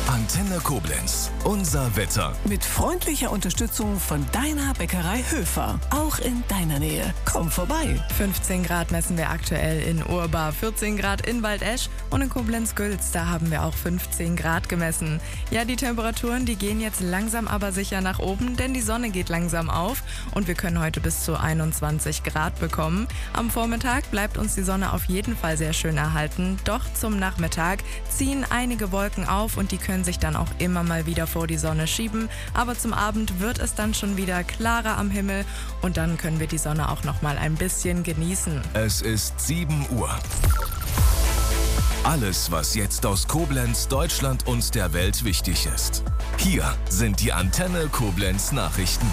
Antenne Koblenz. Unser Wetter. Mit freundlicher Unterstützung von deiner Bäckerei Höfer. Auch in deiner Nähe. Komm vorbei. 15 Grad messen wir aktuell in Urbar, 14 Grad in Waldesch und in Koblenz-Gülz, da haben wir auch 15 Grad gemessen. Ja, die Temperaturen, die gehen jetzt langsam aber sicher nach oben, denn die Sonne geht langsam auf und wir können heute bis zu 21 Grad bekommen. Am Vormittag bleibt uns die Sonne auf jeden Fall sehr schön erhalten, doch zum Nachmittag ziehen einige Wolken auf und die können sich dann auch immer mal wieder vor die Sonne schieben, aber zum Abend wird es dann schon wieder klarer am Himmel und dann können wir die Sonne auch noch mal ein bisschen genießen. Es ist 7 Uhr. Alles, was jetzt aus Koblenz, Deutschland und der Welt wichtig ist. Hier sind die Antenne Koblenz Nachrichten.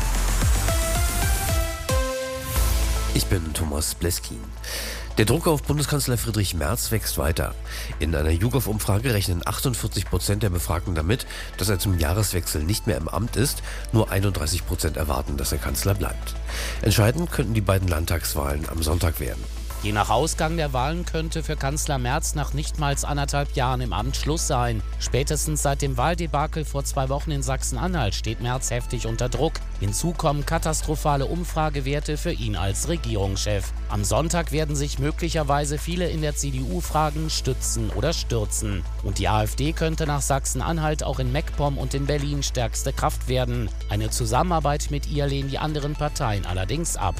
Ich bin Thomas Bleskin. Der Druck auf Bundeskanzler Friedrich Merz wächst weiter. In einer YouGov-Umfrage rechnen 48% der Befragten damit, dass er zum Jahreswechsel nicht mehr im Amt ist. Nur 31% erwarten, dass er Kanzler bleibt. Entscheidend könnten die beiden Landtagswahlen am Sonntag werden. Je nach Ausgang der Wahlen könnte für Kanzler Merz nach nicht mal 1,5 Jahren im Amt Schluss sein. Spätestens seit dem Wahldebakel vor 2 Wochen in Sachsen-Anhalt steht Merz heftig unter Druck. Hinzu kommen katastrophale Umfragewerte für ihn als Regierungschef. Am Sonntag werden sich möglicherweise viele in der CDU fragen, stützen oder stürzen. Und die AfD könnte nach Sachsen-Anhalt auch in MacPom und in Berlin stärkste Kraft werden. Eine Zusammenarbeit mit ihr lehnen die anderen Parteien allerdings ab.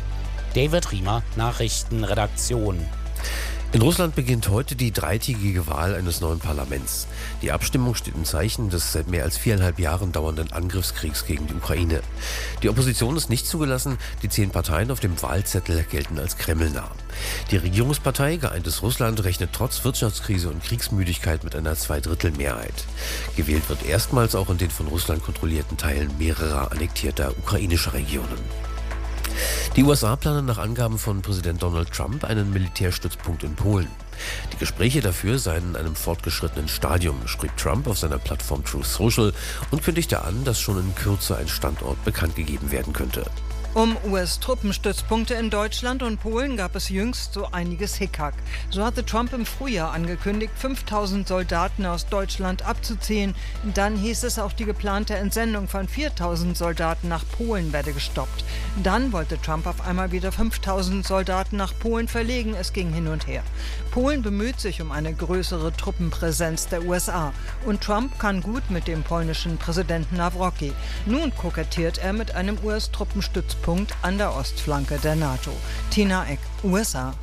David Riemer, Nachrichtenredaktion. In Russland beginnt heute die dreitägige Wahl eines neuen Parlaments. Die Abstimmung steht im Zeichen des seit mehr als 4,5 Jahren dauernden Angriffskriegs gegen die Ukraine. Die Opposition ist nicht zugelassen, die 10 Parteien auf dem Wahlzettel gelten als kremlnah. Die Regierungspartei Geeintes Russland rechnet trotz Wirtschaftskrise und Kriegsmüdigkeit mit einer Zweidrittelmehrheit. Gewählt wird erstmals auch in den von Russland kontrollierten Teilen mehrerer annektierter ukrainischer Regionen. Die USA planen nach Angaben von Präsident Donald Trump einen Militärstützpunkt in Polen. Die Gespräche dafür seien in einem fortgeschrittenen Stadium, schrieb Trump auf seiner Plattform Truth Social und kündigte an, dass schon in Kürze ein Standort bekannt gegeben werden könnte. Um US-Truppenstützpunkte in Deutschland und Polen gab es jüngst so einiges Hickhack. So hatte Trump im Frühjahr angekündigt, 5.000 Soldaten aus Deutschland abzuziehen. Dann hieß es, auch die geplante Entsendung von 4.000 Soldaten nach Polen werde gestoppt. Dann wollte Trump auf einmal wieder 5.000 Soldaten nach Polen verlegen. Es ging hin und her. Polen bemüht sich um eine größere Truppenpräsenz der USA. Und Trump kann gut mit dem polnischen Präsidenten Nawrocki. Nun kokettiert er mit einem US-Truppenstützpunkt an der Ostflanke der NATO. Tina Eck, USA.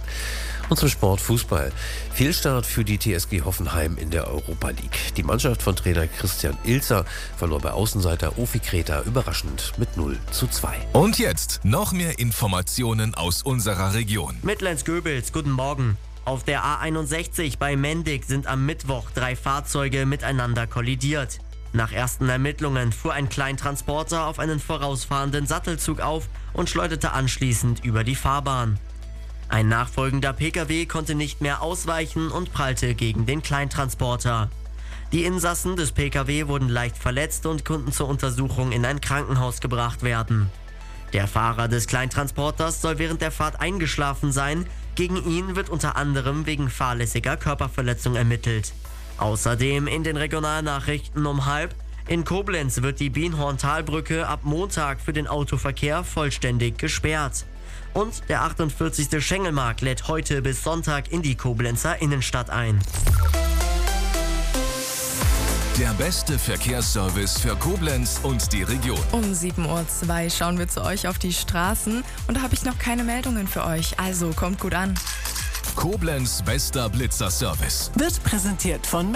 Und zum Sport Fußball. Fehlstart für die TSG Hoffenheim in der Europa League. Die Mannschaft von Trainer Christian Ilzer verlor bei Außenseiter Ofi Kreta überraschend mit 0:2. Und jetzt noch mehr Informationen aus unserer Region. Mittlens-Göbels, guten Morgen. Auf der A61 bei Mendig sind am Mittwoch 3 Fahrzeuge miteinander kollidiert. Nach ersten Ermittlungen fuhr ein Kleintransporter auf einen vorausfahrenden Sattelzug auf und schleuderte anschließend über die Fahrbahn. Ein nachfolgender Pkw konnte nicht mehr ausweichen und prallte gegen den Kleintransporter. Die Insassen des Pkw wurden leicht verletzt und konnten zur Untersuchung in ein Krankenhaus gebracht werden. Der Fahrer des Kleintransporters soll während der Fahrt eingeschlafen sein. Gegen ihn wird unter anderem wegen fahrlässiger Körperverletzung ermittelt. Außerdem in den Regionalnachrichten um 12:30: In Koblenz wird die Bienhorn-Talbrücke ab Montag für den Autoverkehr vollständig gesperrt. Und der 48. Schengelmarkt lädt heute bis Sonntag in die Koblenzer Innenstadt ein. Der beste Verkehrsservice für Koblenz und die Region. Um 7:02 Uhr schauen wir zu euch auf die Straßen und da habe ich noch keine Meldungen für euch, also kommt gut an. Koblenz bester Blitzerservice. Wird präsentiert von